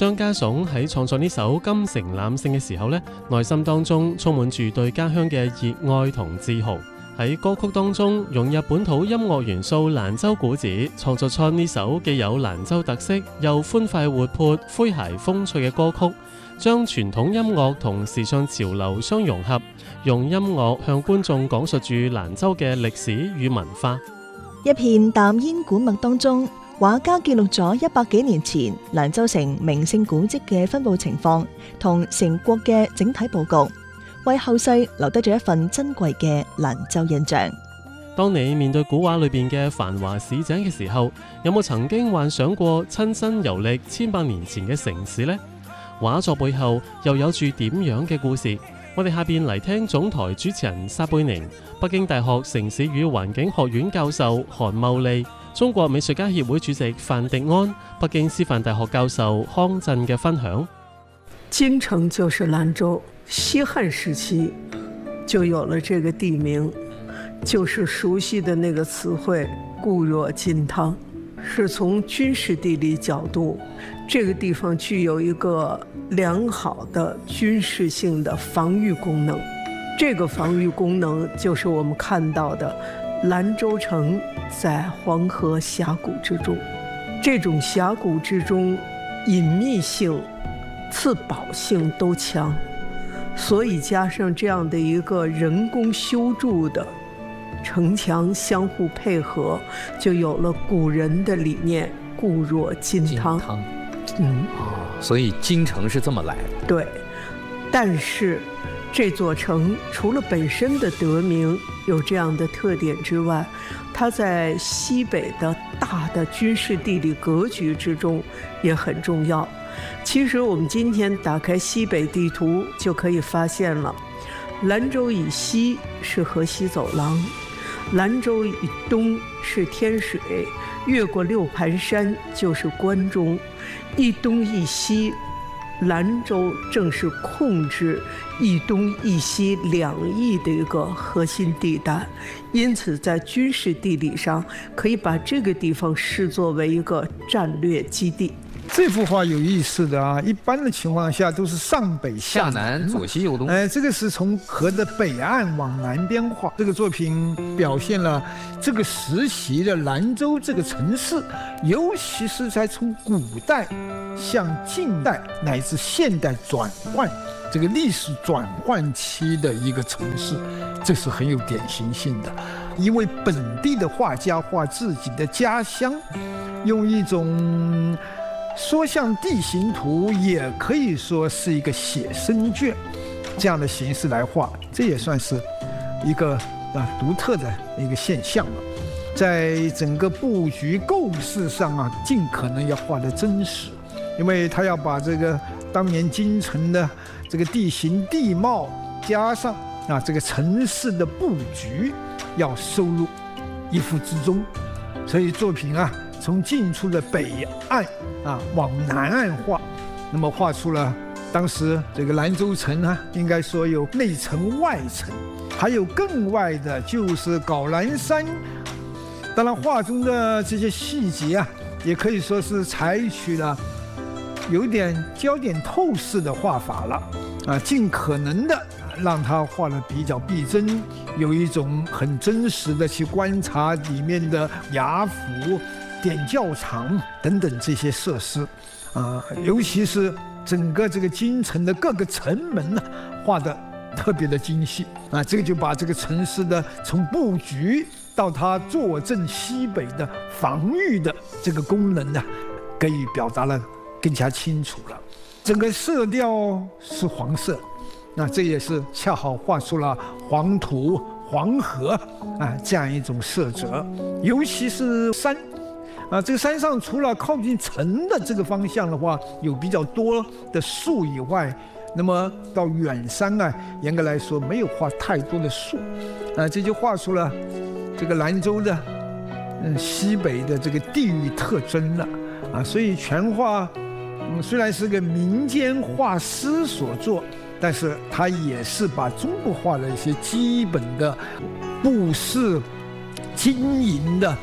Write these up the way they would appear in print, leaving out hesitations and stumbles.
張家爽喺創作呢首《金城攬勝》嘅時候呢，內心當中充滿住對家鄉嘅熱愛同自豪。喺歌曲當中融入本土音樂元素蘭州古子，創作出呢首既有蘭州特色又歡快活潑、詼諧風趣嘅歌曲，將傳統音樂同時尚潮流相融合，用音樂向觀眾講述住蘭州嘅歷史與文化。 一片淡煙古墨當中，畫家記錄咗100幾年前蘭州城名勝古蹟嘅分佈情況同城國嘅整體佈局，為後世留低咗一份珍貴嘅蘭州印象。 當你面對古畫裏邊嘅繁華市井嘅時候，有冇曾經幻想過親身遊歷千百年前嘅城市呢？畫作背後又有住點樣嘅故事？我哋下邊嚟聽總台主持人撒貝寧、北京大學城市與環境學院教授韓茂利、中國美術家協會主席范迪安、北京師範大學教授康震嘅分享。 京城就是蘭州，西漢時期就有了這個地名，就是熟悉的那個詞彙固若金湯。是從軍事地理角度，這個地方具有一個良好的軍事性的防禦功能。這個防禦功能就是我們看到的蘭州城在黃河峽谷之中，這種峽谷之中隱秘性、自保性都強，所以加上這樣的一個人工修築的城牆相互配合，就有了古人的理念固若金湯。 所以京城是這麼來的。 對，但是這座城除了本身的得名有這樣的特點之外，它在西北的大的軍事地理格局之中也很重要。其實我們今天打開西北地圖就可以發現了，蘭州以西是河西走廊，蘭州以東是天水，越過六盤山就是關中，一東一西，蘭州正是控制一東一西兩翼的一個核心地帶，因此在軍事地理上可以把這個地方視作為一個戰略基地。 這幅畫有意思的啊，一般的情況下都是上北下南， 左西右東。 這個是從河的北岸往南邊畫。這個作品表現了這個時期的蘭州這個城市，尤其是在從古代向近代乃至現代轉換這個歷史轉換期的一個城市，這是很有典型性的。一位本地的畫家畫自己的家鄉，用一種說像地形圖，也可以說是一個寫生卷這樣的形式來畫，這也算是一個獨特的一個現象了。在整個佈局構思上啊，盡可能要畫得真實，因為他要把這個當年京城的這個地形地貌加上這個城市的佈局要收入一幅之中，所以作品從近處的北岸往南岸畫，那麼畫出了當時這個蘭州城應該說有內城外城，還有更外的就是皋蘭山。當然畫中的這些細節也可以說是採取了有點焦點透視的畫法了盡可能的讓它畫得比較逼真，有一種很真實的去觀察裡面的衙府、點教場等等這些設施尤其是整個這個京城的各個城門畫得特別的精細這個就把這個城市的從佈局到它坐鎮西北的防禦的這個功能給予表達了更加清楚了。整個色調是黃色這也是恰好畫出了黃土、黃河這樣一種色澤，尤其是山這個山上除了靠近城的這個方向的話有比較多的樹以外，那麼到遠山嚴格來說沒有畫太多的樹這就畫出了這個蘭州的西北的這個地域特徵了所以全畫雖然是個民間畫師所作，但是它也是把中國畫的一些基本的布勢經營的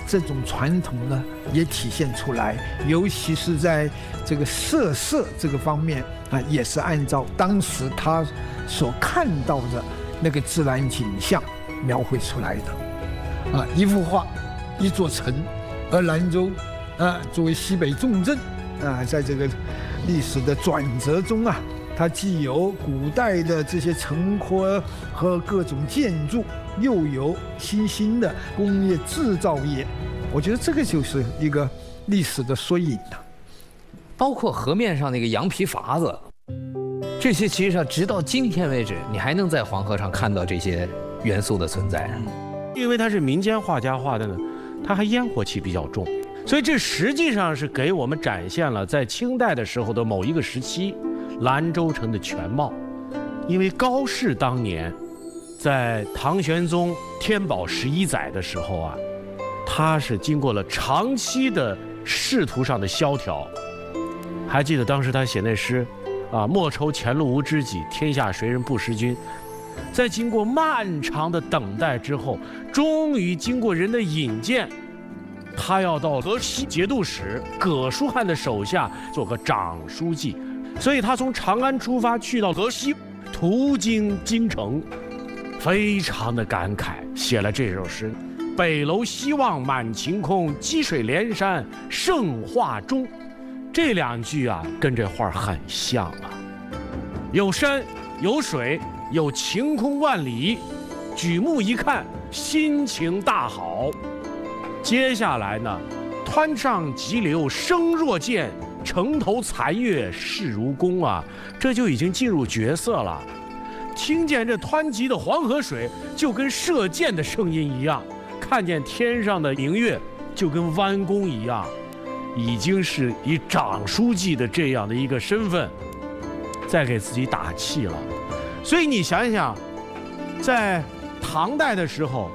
这种传统呢也体现出来，尤其是在这个色这个方面啊，也是按照当时他所看到的那个自然景象描绘出来的。啊，一幅画，一座城，而兰州啊作为西北重镇啊，在这个历史的转折中啊，它既有古代的这些城廓和各种建筑，又有新兴的工业制造业。我觉得这个就是一个历史的缩影了。 包括河面上那个羊皮筏子，这些其实上直到今天为止，你还能在黄河上看到这些元素的存在。 因为它是民间画家画的呢，它还烟火气比较重，所以这实际上是给我们展现了在清代的时候的某一个时期兰州城的全貌。因为高适当年在唐玄宗天宝11载的时候啊，他是经过了长期的仕途上的萧条。还记得当时他写那诗啊，莫愁前路无知己，天下谁人不识君。在经过漫长的等待之后，终于经过人的引荐，他要到河西节度使葛书汉的手下做个长书记。所以他从长安出发，去到河西，途经京城，非常的感慨，写了这首诗：北楼西望满晴空，积水连山胜画中。这两句啊，跟这画很像啊，有山有水有晴空万里，举目一看心情大好。接下来呢，湍上急流声若见，城头残月势如弓啊，这就已经进入角色了。听见这湍急的黄河水，就跟射箭的声音一样；看见天上的明月，就跟弯弓一样。已经是以长书记的这样的一个身份，在给自己打气了。所以你想想，在唐代的时候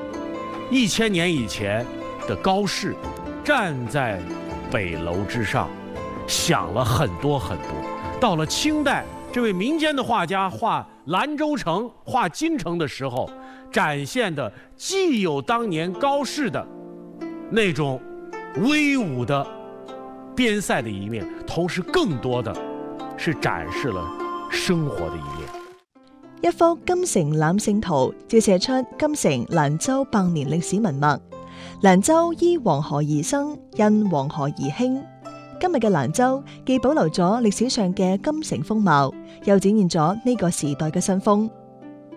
，1000年以前的高适站在北楼之上，想了很多很多。到了清代，这位民间的画家画兰州城、画京城的时候，展现的既有当年高适的那种威武的边塞的一面，同时更多的是展示了生活的一面。 一幅金城攬勝圖照射出金城蘭州百年歷史文脈。蘭州依黃河而生，因黃河而興。今日嘅蘭州既保留咗歷史上嘅金城風貌，又展現咗呢個時代嘅新風。